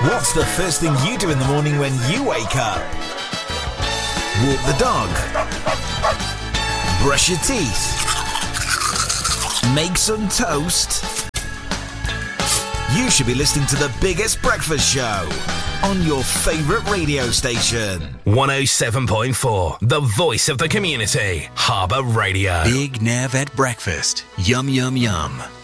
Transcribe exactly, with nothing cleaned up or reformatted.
What's the first thing you do in the morning when you wake up? Walk the dog? Brush your teeth? Make some toast? You should be listening to the biggest breakfast show on your favourite radio station. one oh seven point four, the voice of the community. Harbour Radio. Big Nev at breakfast. Yum, yum, yum.